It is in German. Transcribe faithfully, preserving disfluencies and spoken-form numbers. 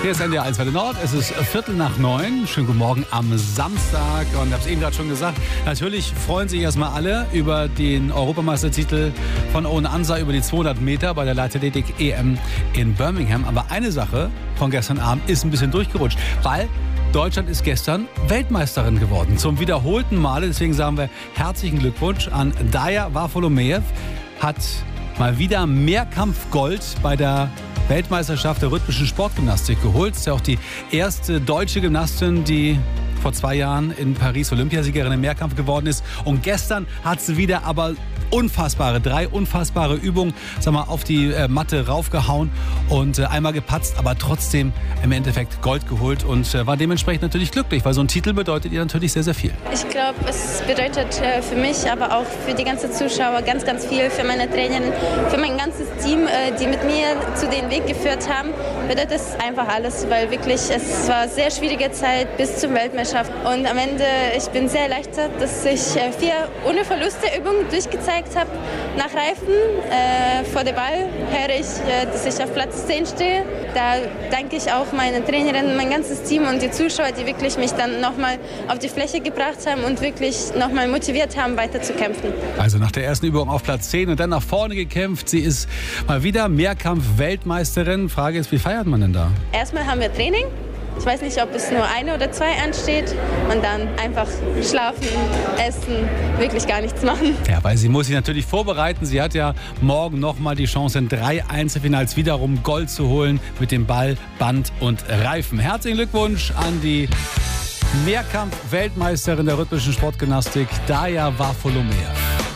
Hier ist N D R eins Welle Nord. Es ist Viertel nach neun. Schönen guten Morgen am Samstag. Und ich habe es eben gerade schon gesagt, natürlich freuen sich erstmal alle über den Europameistertitel von Owen Ansa über die zweihundert Meter bei der Leichtathletik-E M in Birmingham. Aber eine Sache von gestern Abend ist ein bisschen durchgerutscht, weil Deutschland ist gestern Weltmeisterin geworden. Zum wiederholten Male. Deswegen sagen wir herzlichen Glückwunsch an Daja Varfolomeev. Hat mal wieder Mehrkampfgold bei der Weltmeisterschaft der rhythmischen Sportgymnastik geholt. Das ist ja auch die erste deutsche Gymnastin, die vor zwei Jahren in Paris Olympiasiegerin im Mehrkampf geworden ist. Und gestern hat sie wieder aber unfassbare, drei unfassbare Übungen, sag mal, auf die äh, Matte raufgehauen und äh, einmal gepatzt, aber trotzdem im Endeffekt Gold geholt und äh, war dementsprechend natürlich glücklich, weil so ein Titel bedeutet ihr natürlich sehr, sehr viel. Ich glaube, es bedeutet äh, für mich, aber auch für die ganzen Zuschauer ganz, ganz viel, für meine Trainerin, für mein ganzes Team, äh, die mit mir zu den Weg geführt haben, bedeutet es einfach alles, weil wirklich, es war eine sehr schwierige Zeit bis zur Weltmeisterschaft und am Ende, ich bin sehr erleichtert, dass ich äh, vier ohne Verluste Übungen durchgezeigt habe. Nach Reifen, äh, vor dem Ball, höre ich, äh, dass ich auf Platz zehn stehe. Da danke ich auch meiner Trainerin, mein ganzes Team und die Zuschauer, die wirklich mich dann nochmal auf die Fläche gebracht haben und wirklich nochmal motiviert haben, weiter zu kämpfen. Also nach der ersten Übung auf Platz zehn und dann nach vorne gekämpft. Sie ist mal wieder Mehrkampf-Weltmeisterin. Frage ist, wie feiert man denn da? Erstmal haben wir Training. Ich weiß nicht, ob es nur eine oder zwei ansteht und dann einfach schlafen, essen, wirklich gar nichts machen. Ja, weil sie muss sich natürlich vorbereiten. Sie hat ja morgen nochmal die Chance, in drei Einzelfinals wiederum Gold zu holen mit dem Ball, Band und Reifen. Herzlichen Glückwunsch an die Mehrkampf-Weltmeisterin der rhythmischen Sportgymnastik, Daja Varfolomeev.